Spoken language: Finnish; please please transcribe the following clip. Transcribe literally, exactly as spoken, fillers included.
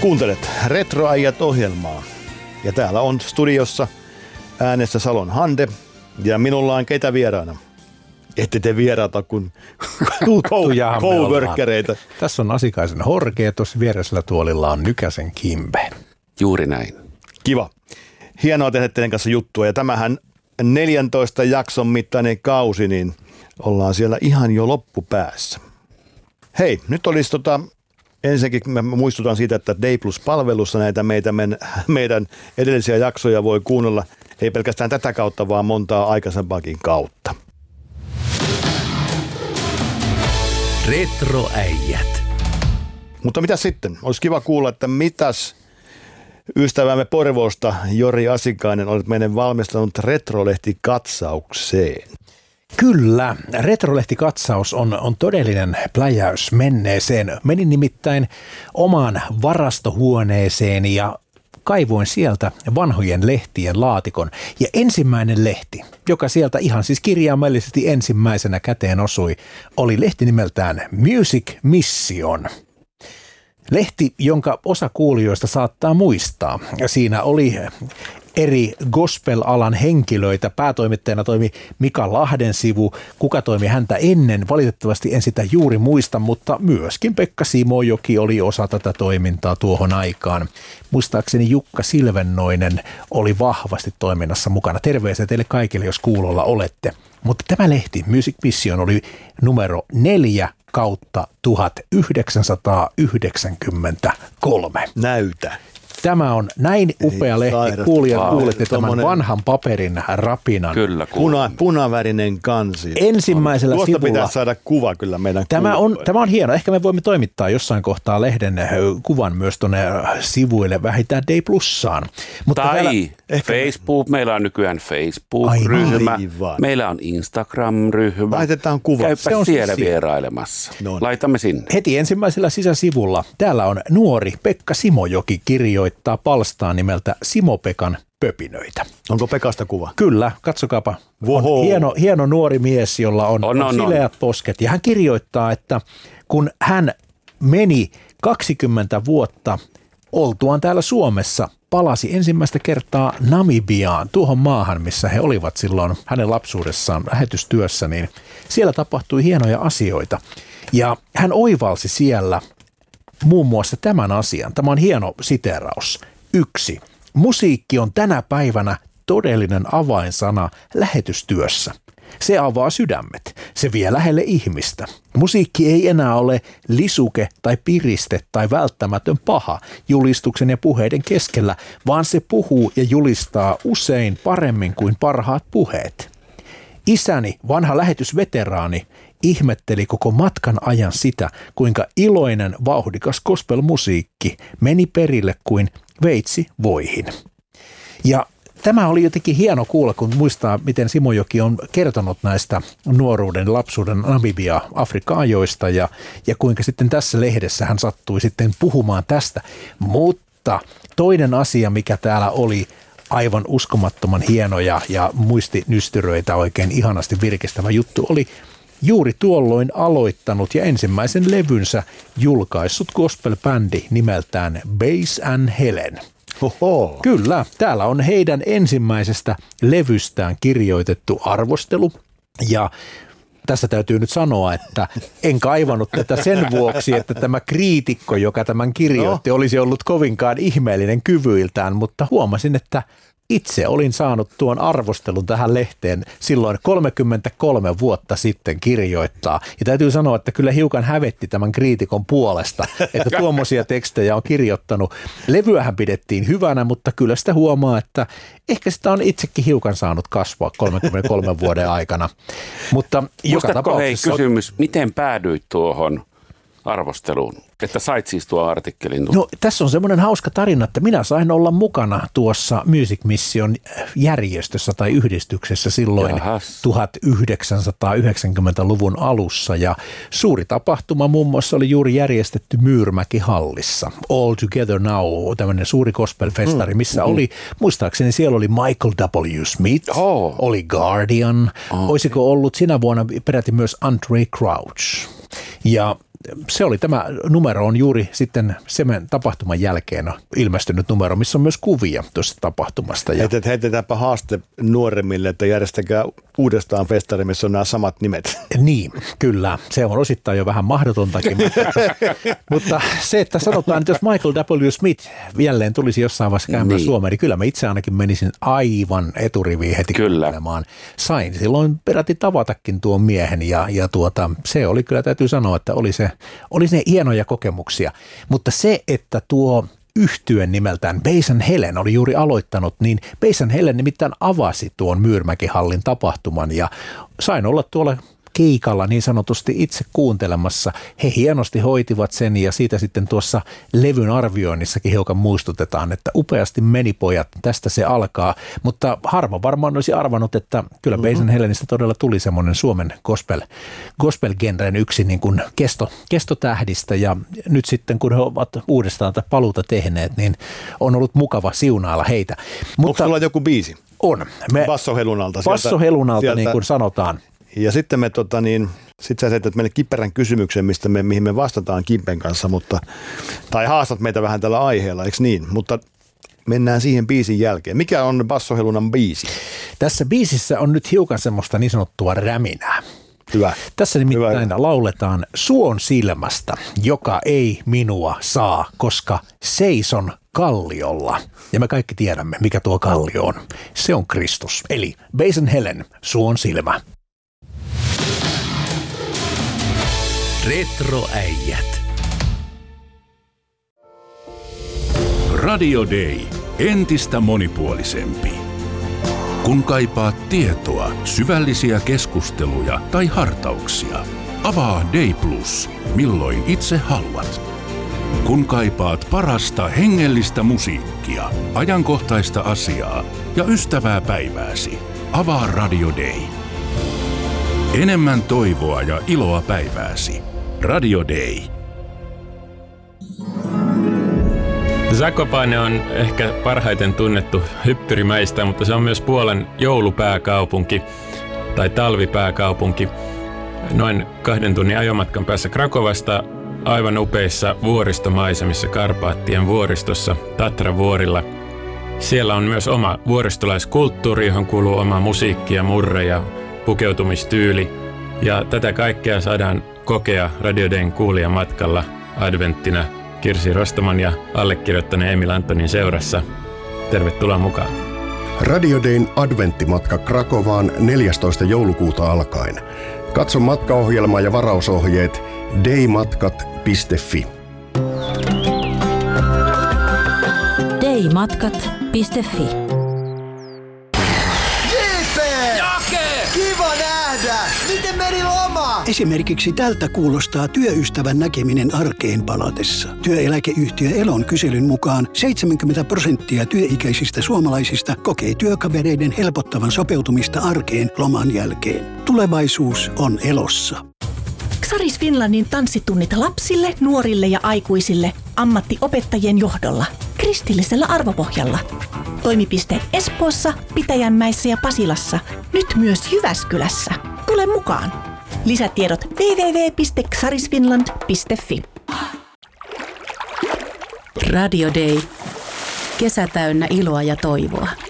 Kuuntelet Retroäijät-ohjelmaa ja täällä on studiossa äänessä Salon Hande ja minulla on keitä vieraana. Ette te vieraata kuin coworkereita. Tässä on Asikaisen Horke ja tuossa vieressä tuolilla on Nykäsen Kimbe. Juuri näin. Kiva. Hienoa tehdä teidän kanssa juttua ja tämähän neljäntoista jakson mittainen kausi, niin ollaan siellä ihan jo loppupäässä. Hei, nyt olisi tota, ensinnäkin mä muistutan siitä, että Day Plus-palvelussa näitä meitä, men, meidän edellisiä jaksoja voi kuunnella, ei pelkästään tätä kautta, vaan montaa aikaisempaakin kautta. Retroäijät. Mutta mitä sitten? Olisi kiva kuulla, että mitäs ystävämme Porvoosta Jori Asikainen olet meidän valmistanut Retrolehti-katsaukseen. Kyllä, Retrolehti-katsaus on, on todellinen pläjäys menneeseen. Menin nimittäin omaan varastohuoneeseeni ja kaivoin sieltä vanhojen lehtien laatikon. Ja ensimmäinen lehti, joka sieltä ihan siis kirjaimellisesti ensimmäisenä käteen osui, oli lehti nimeltään Music Mission. Lehti, jonka osa kuulijoista saattaa muistaa. Siinä oli eri gospel-alan henkilöitä. Päätoimittajana toimi Mika Lahdensivu. Kuka toimi häntä ennen? Valitettavasti en sitä juuri muista, mutta myöskin Pekka Simojoki oli osa tätä toimintaa tuohon aikaan. Muistaakseni Jukka Silvennoinen oli vahvasti toiminnassa mukana. Terveisiä teille kaikille, jos kuulolla olette. Mutta tämä lehti, Music Mission, oli numero neljä kautta tuhatyhdeksänsataayhdeksänkymmentäkolme. Näytä. Tämä on näin upea lehti. Kuulijat, kuulette tämän vanhan paperin rapinan. Kyllä, Puna, punavärinen kansi. Ensimmäisellä Tuosta sivulla. pitää saada kuva kyllä meidän Tämä on, tämä on hieno. Ehkä me voimme toimittaa jossain kohtaa lehden kuvan myös tuonne sivuille vähintään Day Plussaan. Mutta tai täällä, Facebook. Meillä on nykyään Facebook-ryhmä. Aivan. Meillä on Instagram-ryhmä. Laitetaan kuva. Käypä Se on siellä siis vierailemassa. No niin. Laitamme sinne. heti ensimmäisellä sisäsivulla täällä on nuori Pekka Simojoki kirjoittaa palstaan nimeltä Simo-Pekan pöpinöitä. Onko Pekasta kuva? Kyllä, katsokaapa. Voho. On hieno, hieno nuori mies, jolla on, On, on, on, sileät on. posket. Ja hän kirjoittaa, että kun hän meni kaksikymmentä vuotta oltuaan täällä Suomessa, palasi ensimmäistä kertaa Namibiaan, tuohon maahan, missä he olivat silloin hänen lapsuudessaan lähetystyössä, niin siellä tapahtui hienoja asioita. Ja hän oivalsi siellä muun muassa tämän asian. Tämä on hieno siteeraus. Yksi. Musiikki on tänä päivänä todellinen avainsana lähetystyössä. Se avaa sydämet. Se vie lähelle ihmistä. Musiikki ei enää ole lisuke tai piriste tai välttämätön paha julistuksen ja puheiden keskellä, vaan se puhuu ja julistaa usein paremmin kuin parhaat puheet. Isäni, vanha lähetysveteraani, ihmetteli koko matkan ajan sitä, kuinka iloinen, vauhdikas gospelmusiikki meni perille kuin veitsi voihin. Ja tämä oli jotenkin hieno kuulla, kun muistaa, miten Simojoki on kertonut näistä nuoruuden, lapsuuden Namibia Afrikka-ajoista ja, ja kuinka sitten tässä lehdessä hän sattui sitten puhumaan tästä. Mutta toinen asia, mikä täällä oli aivan uskomattoman hieno ja, ja muistinystyröitä oikein ihanasti virkistävä juttu, oli juuri tuolloin aloittanut ja ensimmäisen levynsä julkaissut gospel-bändi nimeltään Bass and Helen. Oho. Kyllä, täällä on heidän ensimmäisestä levystään kirjoitettu arvostelu ja tässä täytyy nyt sanoa, että en kaivannut tätä sen vuoksi, että tämä kriitikko, joka tämän kirjoitti, no. olisi ollut kovinkaan ihmeellinen kyvyiltään, mutta huomasin, että itse olin saanut tuon arvostelun tähän lehteen silloin kolmekymmentäkolme vuotta sitten kirjoittaa. Ja täytyy sanoa, että kyllä hiukan hävetti tämän kriitikon puolesta, että tuommoisia tekstejä on kirjoittanut. Levyähän pidettiin hyvänä, mutta kyllä sitä huomaa, että ehkä sitä on itsekin hiukan saanut kasvaa kolmekymmentäkolme vuoden aikana. Mutta joka Muistatko hei tapauksessa kysymys, miten päädyit tuohon arvosteluun, että sait siis tuon artikkelin? No tässä on semmoinen hauska tarina, että minä sain olla mukana tuossa Music Mission järjestössä tai yhdistyksessä silloin Jahas. tuhatyhdeksänsataayhdeksänkymmentäluvun alussa ja suuri tapahtuma muun muassa oli juuri järjestetty Myyrmäki-hallissa. All Together Now, tämmöinen suuri gospel-festari, missä oli, muistaakseni siellä oli Michael W. Smith, Oh. oli Guardian, Oh. olisiko ollut sinä vuonna peräti myös Andre Crouch. Ja se oli tämä numero on juuri sitten sen tapahtuman jälkeen ilmestynyt numero, missä on myös kuvia tuosta tapahtumasta. Ja Heitet, heitetäänpä haaste nuoremmille, että järjestäkää uudestaan festari, missä on nämä samat nimet. Niin, kyllä. Se on osittain jo vähän mahdotontakin. Mutta se, että sanotaan, että jos Michael W. Smith jälleen tulisi jossain vaiheessa käymään niin Suomeen, niin kyllä mä itse ainakin menisin aivan eturiviin heti kuuntelemaan. Sain silloin peräti tavatakin tuon miehen ja, ja tuota, se oli kyllä, täytyy sanoa, että oli se, oli se hienoja kokemuksia. Mutta se, että tuo yhtyen nimeltään Bass and Helen oli juuri aloittanut, niin Bass and Helen nimittäin avasi tuon Myyrmäki-hallin tapahtuman ja sain olla tuolla keikalla niin sanotusti itse kuuntelemassa. He hienosti hoitivat sen ja siitä sitten tuossa levyn arvioinnissakin hiukan muistutetaan, että upeasti meni pojat, tästä se alkaa, mutta harva varmaan olisi arvannut, että kyllä mm-hmm. Bass and Helenistä todella tuli semmoinen Suomen gospel, gospel-genren yksi niin kuin kesto, kestotähdistä ja nyt sitten kun he ovat uudestaan tätä paluuta tehneet, niin on ollut mukava siunailla heitä. Mutta onko sulla joku biisi? On. Bassohelunalta. Bassohelunalta niin kuin sanotaan. Ja sitten me tota niin, sit sä esität meille kiperän kysymyksen, mistä me, mihin me vastataan Kimpen kanssa, mutta, tai haastat meitä vähän tällä aiheella, eikö niin? Mutta mennään siihen biisin jälkeen. Mikä on Bassohelunan biisi? Tässä biisissä on nyt hiukan semmoista niin sanottua räminää. Hyvä. Tässä nimittäin Hyvä. lauletaan suon silmästä, joka ei minua saa, koska seison kalliolla. Ja me kaikki tiedämme, mikä tuo kallio on. Se on Kristus. Eli Bass and Helen, suon silmä. Retroäijät. Radio Day. Entistä monipuolisempi. Kun kaipaat tietoa, syvällisiä keskusteluja tai hartauksia, avaa Day Plus, milloin itse haluat. Kun kaipaat parasta hengellistä musiikkia, ajankohtaista asiaa ja ystävää päivääsi, avaa Radio Day. Enemmän toivoa ja iloa päivääsi. Radio Day. Zakopane on ehkä parhaiten tunnettu hyppyrimäistä, mutta se on myös Puolan joulupääkaupunki tai talvipääkaupunki. Noin kahden tunnin ajomatkan päässä Krakovasta aivan upeissa vuoristomaisemissa Karpaattien vuoristossa Tatra-vuorilla. Siellä on myös oma vuoristolaiskulttuuri, johon kuuluu oma musiikki ja murre ja pukeutumistyyli. Ja tätä kaikkea saadaan kokea Radio Dayn kuulijamatkalla adventtina Kirsi Rostaman ja allekirjoittaneen Emil Antonin seurassa. Tervetuloa mukaan. Radio Dayn adventtimatka Krakovaan neljästoista joulukuuta alkaen. Katso matkaohjelma ja varausohjeet daymatkat piste fi. daymatkat piste fi. Kiva nähdä! Miten meni loma? Esimerkiksi tältä kuulostaa työystävän näkeminen arkeen palatessa. Työeläkeyhtiö Elon kyselyn mukaan seitsemänkymmentä prosenttia työikäisistä suomalaisista kokee työkavereiden helpottavan sopeutumista arkeen loman jälkeen. Tulevaisuus on Elossa. Xaris Finlandin tanssitunnit lapsille, nuorille ja aikuisille ammattiopettajien johdolla. Kristillisellä arvopohjalla. Toimipisteet Espoossa, Pitäjänmäessä ja Pasilassa. Nyt myös Jyväskylässä. Tule mukaan. Lisätiedot double-u double-u double-u piste xarisfinland piste fi. Radio Day. Kesä täynnä iloa ja toivoa.